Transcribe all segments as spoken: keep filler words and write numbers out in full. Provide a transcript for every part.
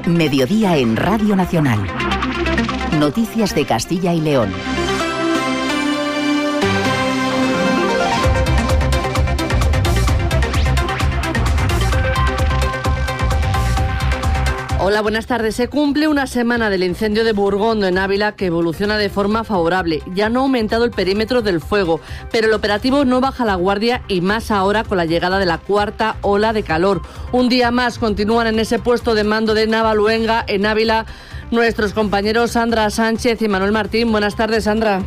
Mediodía en Radio Nacional. Noticias de Castilla y León. Hola, buenas tardes. Se cumple una semana del incendio de Burgondo en Ávila, que evoluciona de forma favorable. Ya no ha aumentado el perímetro del fuego, pero el operativo no baja la guardia, y más ahora con la llegada de la cuarta ola de calor. Un día más continúan en ese puesto de mando de Navaluenga, en Ávila, nuestros compañeros Sandra Sánchez y Manuel Martín. Buenas tardes, Sandra.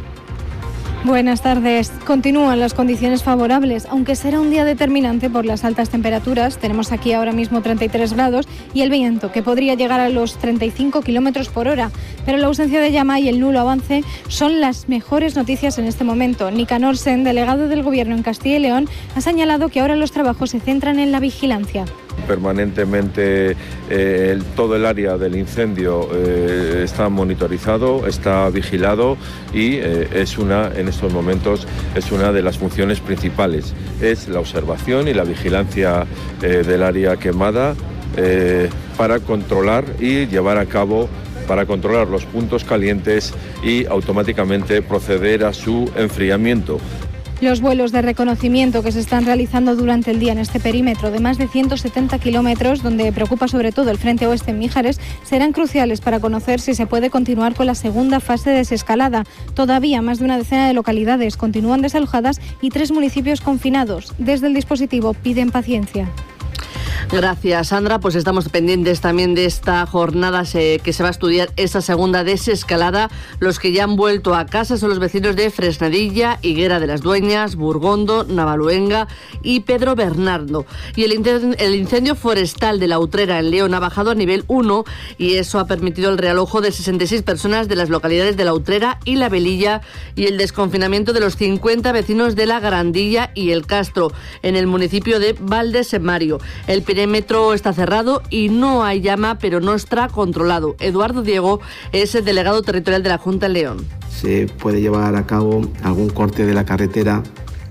Buenas tardes. Continúan las condiciones favorables, aunque será un día determinante por las altas temperaturas. Tenemos aquí ahora mismo treinta y tres grados y el viento, que podría llegar a los treinta y cinco kilómetros por hora. Pero la ausencia de llama y el nulo avance son las mejores noticias en este momento. Nicanor Sen, delegado del Gobierno en Castilla y León, ha señalado que ahora los trabajos se centran en la vigilancia. Permanentemente eh, el, todo el área del incendio eh, está monitorizado, está vigilado y eh, es una, en estos momentos, es una de las funciones principales. Es la observación y la vigilancia eh, del área quemada eh, para controlar y llevar a cabo, para controlar los puntos calientes y automáticamente proceder a su enfriamiento. Los vuelos de reconocimiento que se están realizando durante el día en este perímetro de más de ciento setenta kilómetros, donde preocupa sobre todo el frente oeste en Mijares, serán cruciales para conocer si se puede continuar con la segunda fase de desescalada. Todavía más de una decena de localidades continúan desalojadas y tres municipios confinados. Desde el dispositivo piden paciencia. Gracias, Sandra. Pues estamos pendientes también de esta jornada que se va a estudiar esa segunda desescalada. Los que ya han vuelto a casa son los vecinos de Fresnadilla, Higuera de las Dueñas, Burgondo, Navaluenga y Pedro Bernardo. Y el incendio, el incendio forestal de la Utrera en León ha bajado a nivel uno, y eso ha permitido el realojo de sesenta y seis personas de las localidades de la Utrera y la Velilla y el desconfinamiento de los cincuenta vecinos de la Grandilla y el Castro en el municipio de Valdesemario. El El perímetro está cerrado y no hay llama, pero no está controlado. Eduardo Diego es el delegado territorial de la Junta en León. Se puede llevar a cabo algún corte de la carretera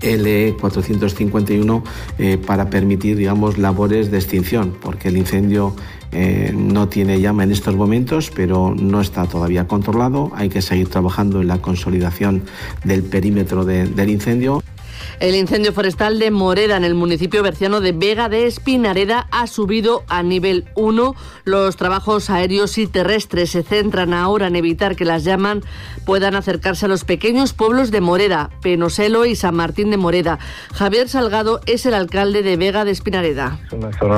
L cuatrocientos cincuenta y uno eh, para permitir, digamos, labores de extinción, porque el incendio eh, no tiene llama en estos momentos, pero no está todavía controlado. Hay que seguir trabajando en la consolidación del perímetro de, del incendio. El incendio forestal de Moreda, en el municipio berciano de Vega de Espinareda, ha subido a nivel uno. Los trabajos aéreos y terrestres se centran ahora en evitar que las llamas puedan acercarse a los pequeños pueblos de Moreda, Penoselo y San Martín de Moreda. Javier Salgado es el alcalde de Vega de Espinareda. Es una zona